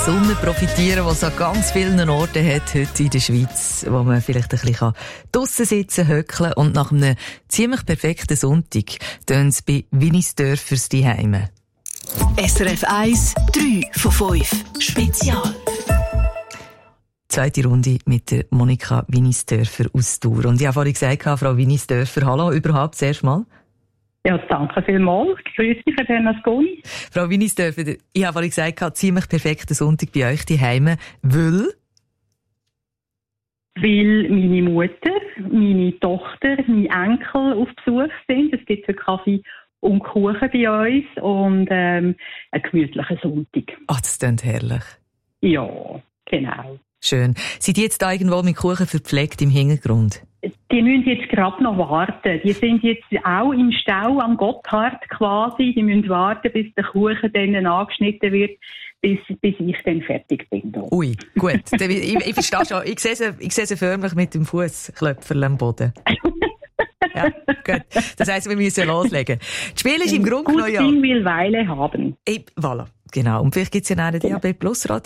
Sonne profitieren, die es an ganz vielen Orten hat heute in der Schweiz, wo man vielleicht ein bisschen draussen sitzen, höckeln und nach einem ziemlich perfekten Sonntag tun es bei Winisdörfers Zuhause. SRF 1, 3 von 5. Spezial. Zweite Runde mit der Monika Winisdörfer aus Thur. Und ich habe vorhin gesagt, Frau Winisdörfer, hallo überhaupt zuerst mal. Ja, danke vielmals. Grüß dich, Herr Bernasconi. Frau Winisdörfer, ich habe vorhin gesagt, ziemlich perfekter Sonntag bei euch daheim, weil meine Mutter, meine Tochter, mein Enkel auf Besuch sind. Es gibt so Kaffee und Kuchen bei uns und einen gemütlichen Sonntag. Ach, das klingt herrlich. Ja, genau. Schön. Sind die jetzt da irgendwo mit Kuchen verpflegt im Hintergrund? Die müssen jetzt gerade noch warten. Die sind jetzt auch im Stau am Gotthard quasi. Die müssen warten, bis der Kuchen dann angeschnitten wird, bis ich dann fertig bin. Da. Ui, gut. Ich verstehe schon. Ich sehe sie förmlich mit dem Fußklöpferl am Boden. Ja, gut. Das heisst, wir müssen loslegen. Das Spiel ist im Grunde genommen ja... Gut Ding will Weile haben. Voilà, genau. Und vielleicht gibt es ja noch einen DAB+